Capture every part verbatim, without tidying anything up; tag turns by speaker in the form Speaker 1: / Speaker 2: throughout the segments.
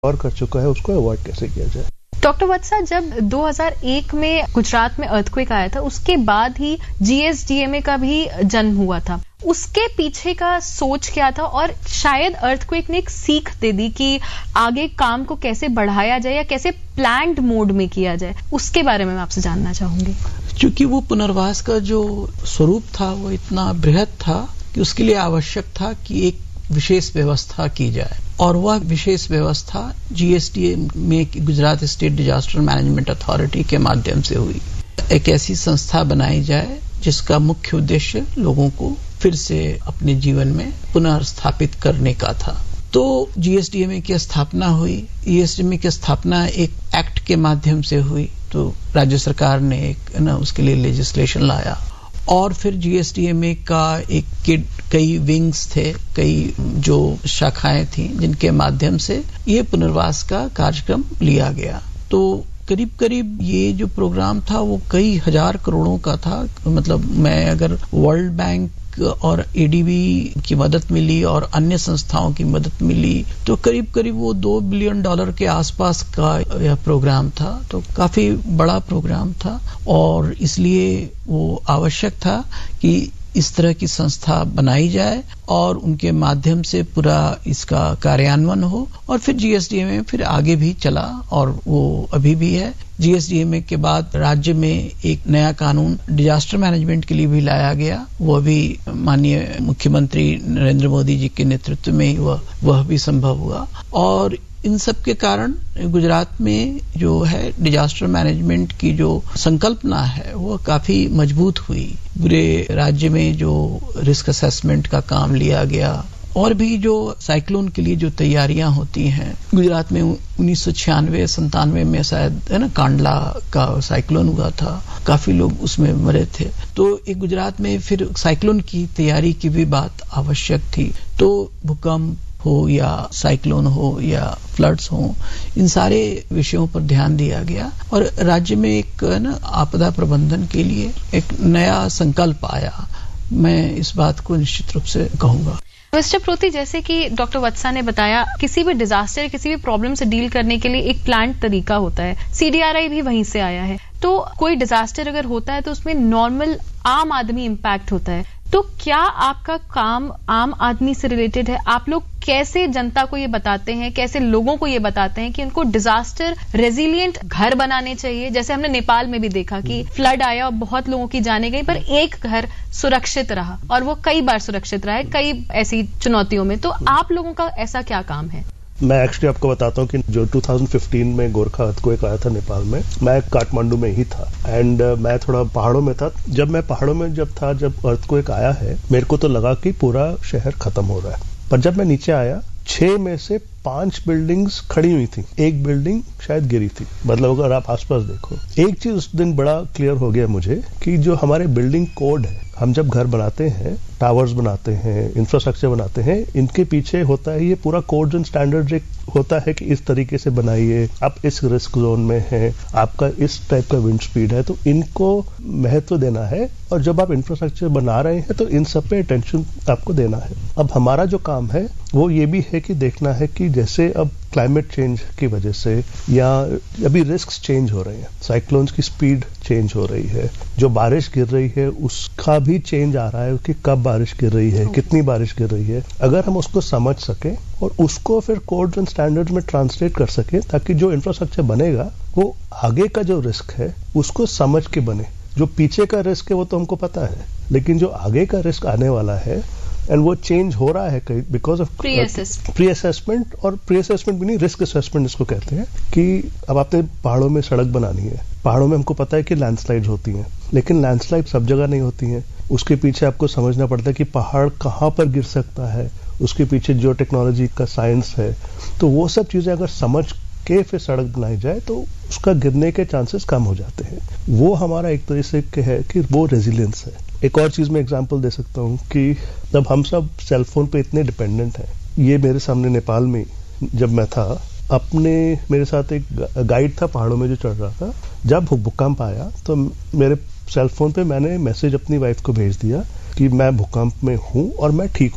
Speaker 1: और कर चुका है उसको अवॉइड कैसे किया जाए।
Speaker 2: डॉक्टर वत्सा, जब दो हज़ार एक में गुजरात में अर्थक्वेक आया था उसके बाद ही जीएसडीएमए का भी जन्म हुआ था, उसके पीछे का सोच क्या था और शायद अर्थक्वेक ने एक सीख दे दी कि आगे काम को कैसे बढ़ाया जाए या कैसे प्लान्ड मोड में किया जाए, उसके बारे में मैं आपसे जानना चाहूंगी।
Speaker 3: क्योंकि वो पुनर्वास का जो स्वरूप था वो इतना बृहद था कि उसके लिए आवश्यक था कि एक विशेष व्यवस्था की जाए और वह विशेष व्यवस्था जीएसडीएमए में Gujarat state disaster management authority के माध्यम से हुई। एक ऐसी संस्था बनाई जाए जिसका मुख्य उद्देश्य लोगों को फिर से अपने जीवन में पुनः स्थापित करने का था। तो जीएसडीएमए की स्थापना हुई। जीएसडीएमए की स्थापना एक एक्ट के माध्यम से हुई, तो राज्य सरकार ने एक ना उसके लिए लेजिस्लेशन लाया और फिर जीएसडीएमए का एक किड कई विंग्स थे, कई जो शाखाएं थी जिनके माध्यम से ये पुनर्वास का कार्यक्रम लिया गया। तो करीब करीब ये जो प्रोग्राम था वो कई हजार करोड़ों का था। मतलब मैं अगर वर्ल्ड बैंक और एडीबी की मदद मिली और अन्य संस्थाओं की मदद मिली तो करीब करीब वो दो बिलियन डॉलर के आसपास का यह प्रोग्राम था। तो काफी बड़ा प्रोग्राम था और इसलिए वो आवश्यक था कि इस तरह की संस्था बनाई जाए और उनके माध्यम से पूरा इसका कार्यान्वयन हो और फिर जीएसडीएमए फिर आगे भी चला और वो अभी भी है। जीएसडीएमए के बाद राज्य में एक नया कानून डिजास्टर मैनेजमेंट के लिए भी लाया गया, वह भी माननीय मुख्यमंत्री नरेंद्र मोदी जी के नेतृत्व में ही वह वह भी संभव हुआ और इन सब के कारण गुजरात में जो है डिजास्टर मैनेजमेंट की जो संकल्पना है वो काफी मजबूत हुई। पूरे राज्य में जो रिस्क असेसमेंट का काम लिया गया और भी जो साइक्लोन के लिए जो तैयारियां होती हैं, गुजरात में उन्नीस सौ छियानवे संतानवे में शायद है ना कांडला का साइक्लोन हुआ था, काफी लोग उसमें मरे थे। तो एक गुजरात में फिर साइक्लोन की तैयारी की भी बात आवश्यक थी। तो भूकंप हो या साइक्लोन हो या फ्लड्स हो, इन सारे विषयों पर ध्यान दिया गया और राज्य में एक ना आपदा प्रबंधन के लिए एक नया संकल्प आया। मैं इस बात को निश्चित रूप से कहूंगा।
Speaker 2: मिस्टर प्रोती, जैसे कि डॉक्टर वत्सा ने बताया, किसी भी डिजास्टर किसी भी प्रॉब्लम से डील करने के लिए एक प्लान तरीका होता है। सीडीआरआई भी वहीं से आया है। तो कोई डिजास्टर अगर होता है तो उसमें नॉर्मल आम आदमी इम्पैक्ट होता है। तो क्या आपका काम आम आदमी से रिलेटेड है? आप लोग कैसे जनता को ये बताते हैं, कैसे लोगों को ये बताते हैं कि उनको डिजास्टर रेजिलिएंट घर बनाने चाहिए? जैसे हमने नेपाल में भी देखा कि फ्लड आया और बहुत लोगों की जाने गई, पर एक घर सुरक्षित रहा और वो कई बार सुरक्षित रहा है कई ऐसी चुनौतियों में। तो आप लोगों का ऐसा क्या काम है?
Speaker 1: मैं एक्चुअली आपको बताता हूँ कि जो दो हज़ार पंद्रह में गोरखा अर्थक्वेक आया था नेपाल में, मैं काठमांडू में ही था एंड uh, मैं थोड़ा पहाड़ों में था। जब मैं पहाड़ों में जब था जब अर्थक्वेक आया है, मेरे को तो लगा कि पूरा शहर खत्म हो रहा है, पर जब मैं नीचे आया छह में से पांच बिल्डिंग्स खड़ी हुई थी, एक बिल्डिंग शायद गिरी थी। मतलब अगर आप आसपास देखो, एक चीज उस दिन बड़ा क्लियर हो गया मुझे कि जो हमारे बिल्डिंग कोड है, हम जब घर बनाते हैं, टावर्स बनाते हैं, इंफ्रास्ट्रक्चर बनाते हैं, इनके पीछे होता है ये पूरा कोड्स एंड स्टैंडर्ड एक होता है कि इस तरीके से बनाइए, आप इस रिस्क जोन में हैं, आपका इस टाइप का विंड स्पीड है, तो इनको महत्व देना है और जब आप इंफ्रास्ट्रक्चर बना रहे हैं तो इन सब पे अटेंशन आपको देना है। अब हमारा जो काम है वो ये भी है कि देखना है कि जैसे अब क्लाइमेट चेंज की वजह से या अभी रिस्क चेंज हो रहे हैं, साइक्लोन्स की स्पीड चेंज हो रही है, जो बारिश गिर रही है उसका भी चेंज आ रहा है कि कब बारिश गिर रही है, कितनी बारिश गिर रही है। अगर हम उसको समझ सके और उसको फिर कोड्स एंड स्टैंडर्ड्स में ट्रांसलेट कर सके ताकि जो इंफ्रास्ट्रक्चर बनेगा वो आगे का जो रिस्क है उसको समझ के बने। जो पीछे का रिस्क है वो तो हमको पता है, लेकिन जो आगे का रिस्क आने वाला है एंड वो चेंज हो रहा है कहीं बिकॉज ऑफ प्री असेसमेंट और प्री असेसमेंट भी नहीं, रिस्क असेसमेंट इसको कहते हैं। कि अब आपने पहाड़ों में सड़क बनानी है, पहाड़ों में हमको पता है कि लैंडस्लाइड होती हैं, लेकिन लैंडस्लाइड सब जगह नहीं होती हैं। उसके पीछे आपको समझना पड़ता है कि पहाड़ कहाँ पर गिर सकता है, उसके पीछे जो टेक्नोलॉजी का साइंस है, तो वो सब चीजें अगर समझ के फिर सड़क बनाई जाए तो उसका गिरने के चांसेस कम हो जाते हैं। वो हमारा एक तरह से है कि वो रेजिलियंस है। एक और चीज मैं एग्जांपल दे सकता हूँ कि जब हम सब सेलफोन पे इतने डिपेंडेंट हैं, ये मेरे सामने नेपाल में जब मैं था, अपने मेरे साथ एक गाइड था पहाड़ों में जो चढ़ रहा था, जब भूकंप आया तो मेरे सेलफोन पे मैंने मैसेज अपनी वाइफ को भेज दिया कि मैं भूकंप में हूँ और मैं ठीक हूँ।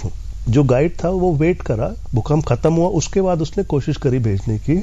Speaker 1: जो गाइड था वो वेट करा, भूकंप खत्म हुआ, उसके बाद उसने कोशिश करी भेजने की।